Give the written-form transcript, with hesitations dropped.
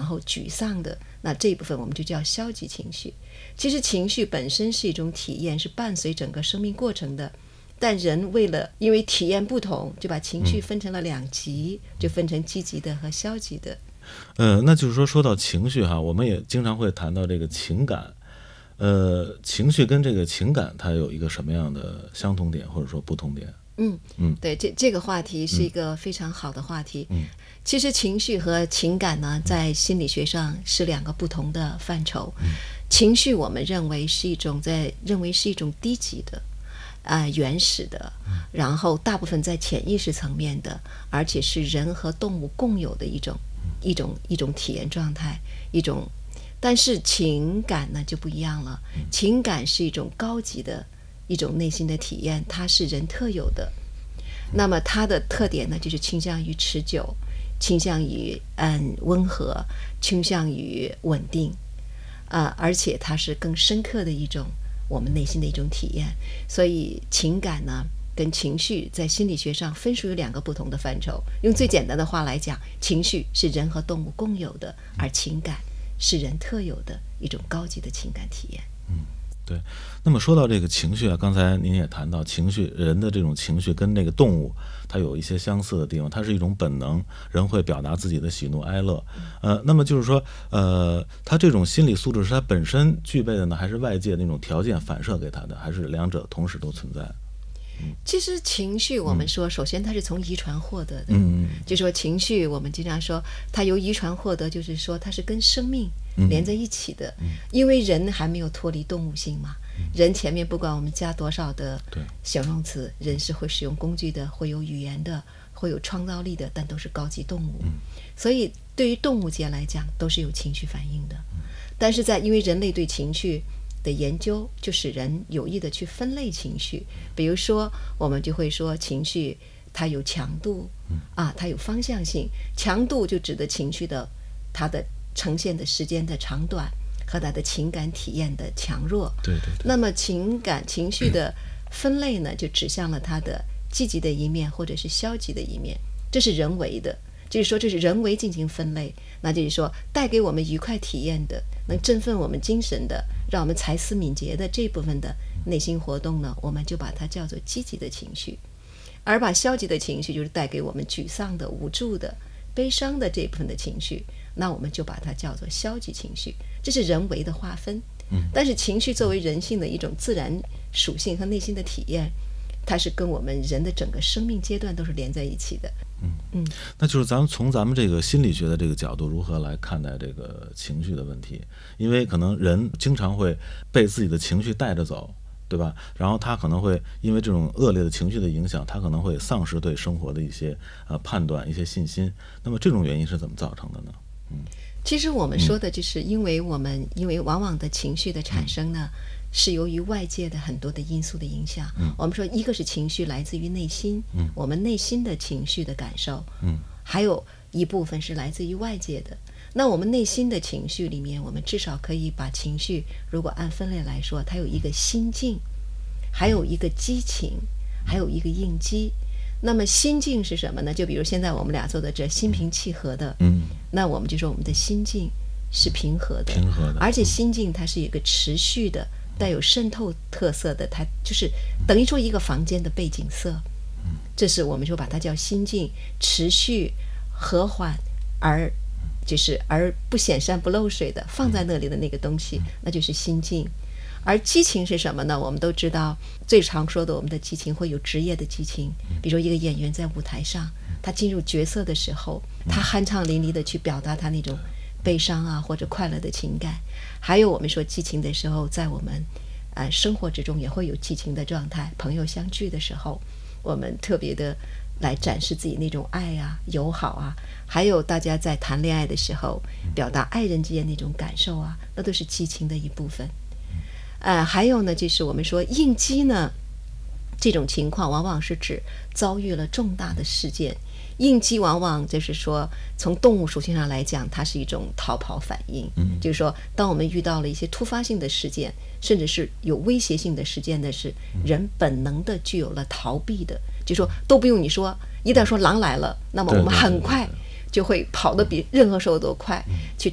后沮丧的，那这一部分我们就叫消极情绪。其实情绪本身是一种体验，是伴随整个生命过程的，但人因为体验不同，就把情绪分成了两极，就分成积极的和消极的。 那就是说到情绪哈，我们也经常会谈到这个情感。情绪跟这个情感它有一个什么样的相同点或者说不同点？ 对，这个话题是一个非常好的话题。其实情绪和情感呢，在心理学上是两个不同的范畴。情绪我们认为是一种低级的原始的，然后大部分在潜意识层面的，而且是人和动物共有的一种体验状态，但是情感呢就不一样了。情感是一种高级的一种内心的体验，它是人特有的。那么它的特点呢，就是倾向于持久，倾向于温和，倾向于稳定，而且它是更深刻的一种我们内心的一种体验。所以情感呢跟情绪在心理学上分属于两个不同的范畴。用最简单的话来讲，情绪是人和动物共有的，而情感是人特有的一种高级的情感体验。 对。那么说到这个情绪啊，刚才您也谈到情绪，人的这种情绪跟那个动物它有一些相似的地方，它是一种本能，人会表达自己的喜怒哀乐。那么就是说它这种心理素质是它本身具备的呢，还是外界那种条件反射给它的，还是两者同时都存在？ 其实情绪我们说首先它是从遗传获得的。就说情绪我们经常说它由遗传获得，就是说它是跟生命连在一起的。因为人还没有脱离动物性嘛，人前面不管我们加多少的形容词，人是会使用工具的，会有语言的，会有创造力的，但都是高级动物。所以对于动物界来讲都是有情绪反应的。但是因为人类对情绪的研究，就使人有意的去分类情绪。比如说我们就会说情绪它有强度它有方向性。强度就指的情绪的它的呈现的时间的长短和它的情感体验的强弱。 对。 那么情绪的分类呢，就指向了它的积极的一面或者是消极的一面，这是人为的。就是说这是人为进行分类，那就是说带给我们愉快体验的，能振奋我们精神的，让我们才思敏捷的这部分的内心活动呢，我们就把它叫做积极的情绪。而把消极的情绪，就是带给我们沮丧的、无助的、悲伤的这部分的情绪，那我们就把它叫做消极情绪。这是人为的划分。但是情绪作为人性的一种自然属性和内心的体验，它是跟我们人的整个生命阶段都是连在一起的。 那就是从咱们这个心理学的这个角度，如何来看待这个情绪的问题？因为可能人经常会被自己的情绪带着走，对吧？然后他可能会因为这种恶劣的情绪的影响，他可能会丧失对生活的一些判断、一些信心。那么这种原因是怎么造成的呢？ 其实我们说的就是因为往往的情绪的产生呢，是由于外界的很多的因素的影响。我们说一个是情绪来自于内心，我们内心的情绪的感受，还有一部分是来自于外界的。那我们内心的情绪里面，我们至少可以把情绪如果按分类来说，它有一个心境，还有一个激情，还有一个应激。那么心境是什么呢？就比如现在我们俩坐在这心平气和的，那我们就说我们的心境是平和的，而且心境它是一个持续的带有渗透特色的，它就是等于说一个房间的背景色。这是我们就把它叫心境，持续和缓而不显山不漏水的放在那里的那个东西，那就是心境。而激情是什么呢？我们都知道最常说的我们的激情会有职业的激情，比如说一个演员在舞台上，他进入角色的时候，他酣畅淋漓的去表达他那种悲伤啊或者快乐的情感。还有我们说激情的时候，在我们生活之中也会有激情的状态，朋友相聚的时候，我们特别的来展示自己那种爱啊友好啊，还有大家在谈恋爱的时候表达爱人之间那种感受啊，那都是激情的一部分。还有呢，就是我们说应激呢，这种情况往往是指遭遇了重大的事件。应激往往就是说从动物属性上来讲，它是一种逃跑反应。就是说当我们遇到了一些突发性的事件，甚至是有威胁性的事件的，是人本能的具有了逃避的。就是说都不用你说，一旦说狼来了，那么我们很快就会跑得比任何时候都快，去